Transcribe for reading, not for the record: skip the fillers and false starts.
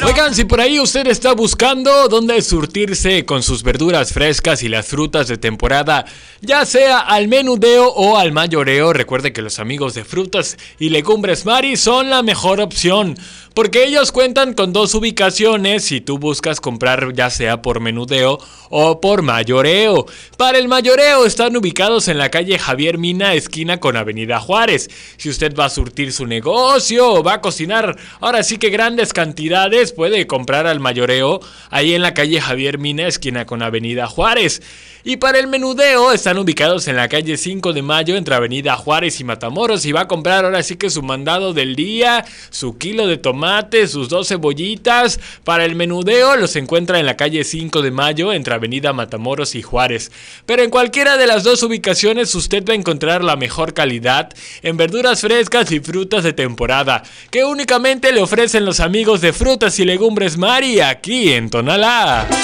Oigan, si por ahí usted está buscando dónde surtirse con sus verduras frescas y las frutas de temporada, ya sea al menudeo o al mayoreo, recuerde que los amigos de Frutas y Legumbres Mari son la mejor opción, porque ellos cuentan con dos ubicaciones si tú buscas comprar ya sea por menudeo o por mayoreo. Para el mayoreo están ubicados en la calle Javier Mina, esquina con Avenida Juárez. Si usted va a surtir su negocio o va a cocinar, ahora sí que grandes cantidades, puede comprar al mayoreo ahí en la calle Javier Mina, esquina con Avenida Juárez. Y para el menudeo están ubicados en la calle 5 de Mayo entre Avenida Juárez y Matamoros. Y va a comprar ahora sí que su mandado del día, su kilo de tomate, sus 2 cebollitas. Para el menudeo los encuentra en la calle 5 de Mayo entre Avenida Matamoros y Juárez. Pero en cualquiera de las dos ubicaciones usted va a encontrar la mejor calidad en verduras frescas y frutas de temporada, que únicamente le ofrecen los amigos de Frutas y Legumbres Mari aquí en Tonalá.